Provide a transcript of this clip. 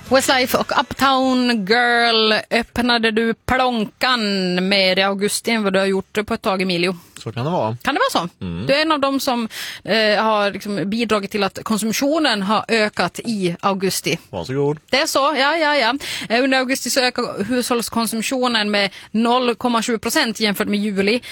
Westlife och Uptown Girl öppnade du plånkan med i augusti än vad du har gjort på ett tag, Emilio. Så kan det vara. Kan det vara så? Du är en av dem som har liksom bidragit till att konsumtionen har ökat i augusti. Varsågod. Det är så, ja. Under augusti så ökar hushållskonsumtionen med 0,7% jämfört med juli.